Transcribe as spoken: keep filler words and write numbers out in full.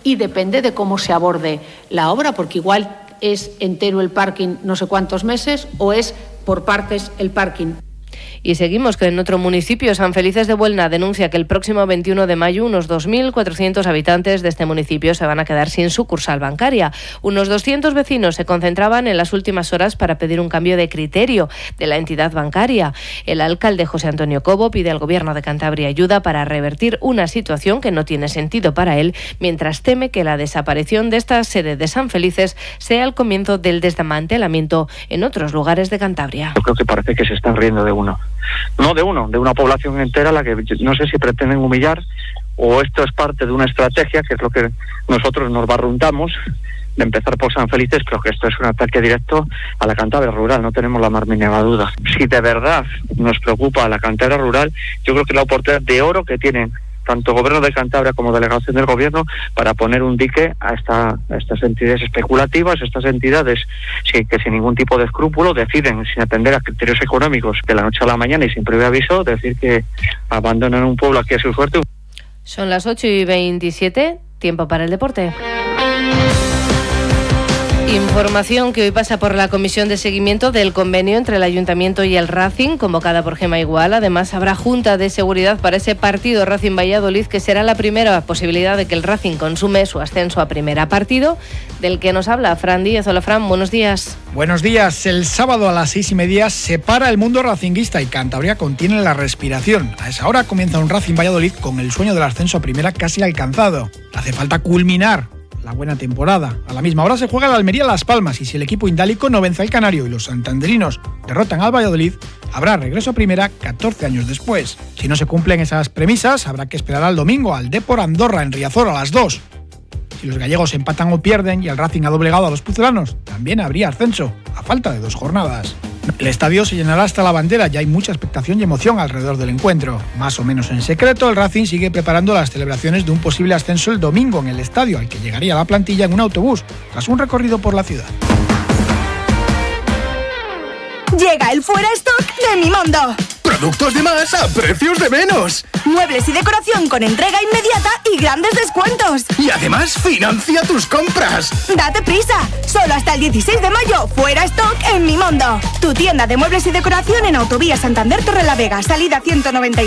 y depende de cómo se aborde la obra, porque igual es entero el parking no sé cuántos meses o es por partes el parking. Y seguimos, que en otro municipio, San Felices de Buelna, denuncia que el próximo veintiuno de mayo unos dos mil cuatrocientos habitantes de este municipio se van a quedar sin sucursal bancaria. Unos doscientos vecinos se concentraban en las últimas horas para pedir un cambio de criterio de la entidad bancaria. El alcalde José Antonio Cobo pide al Gobierno de Cantabria ayuda para revertir una situación que no tiene sentido para él, mientras teme que la desaparición de esta sede de San Felices sea el comienzo del desmantelamiento en otros lugares de Cantabria. Yo creo que parece que se están riendo de uno. No de uno, de una población entera a la que no sé si pretenden humillar, o esto es parte de una estrategia, que es lo que nosotros nos barruntamos, de empezar por San Felices. Creo que esto es un ataque directo a la Cantabria rural, no tenemos la más mínima duda. Si de verdad nos preocupa a la Cantabria rural, yo creo que la oportunidad de oro que tienen tanto Gobierno de Cantabria como Delegación del Gobierno para poner un dique a, esta, a estas entidades especulativas, estas entidades sí, que sin ningún tipo de escrúpulo deciden, sin atender a criterios económicos, de la noche a la mañana y sin previo aviso, decir que abandonan un pueblo aquí a su suerte. Son las ocho y veintisiete, tiempo para el deporte. Información que hoy pasa por la comisión de seguimiento del convenio entre el Ayuntamiento y el Racing, convocada por Gema Igual. Además, habrá junta de seguridad para ese partido Racing Valladolid, que será la primera posibilidad de que el Racing consume su ascenso a primera. Partido del que nos habla Fran Díaz. Hola, Fran, buenos días. Buenos días. El sábado a las seis y media se para el mundo racinguista y Cantabria contiene la respiración. A esa hora comienza un Racing Valladolid con el sueño del ascenso a primera casi alcanzado. Hace falta culminar la buena temporada. A la misma hora se juega el Almería Las Palmas, y si el equipo indálico no vence al Canario y los santanderinos derrotan al Valladolid, habrá regreso a primera catorce años después. Si no se cumplen esas premisas, habrá que esperar al domingo al Depor Andorra en Riazor a las dos. Si los gallegos empatan o pierden y el Racing ha doblegado a los pucelanos, también habría ascenso, a falta de dos jornadas. El estadio se llenará hasta la bandera y hay mucha expectación y emoción alrededor del encuentro. Más o menos en secreto, el Racing sigue preparando las celebraciones de un posible ascenso el domingo en el estadio, al que llegaría la plantilla en un autobús, tras un recorrido por la ciudad. Llega el Fuera Stock de Mimondo. Productos de más a precios de menos. Muebles y decoración con entrega inmediata y grandes descuentos. Y además financia tus compras. Date prisa. Solo hasta el dieciséis de mayo, Fuera Stock en Mimondo. Tu tienda de muebles y decoración en Autovía Santander Torrelavega, salida ciento noventa y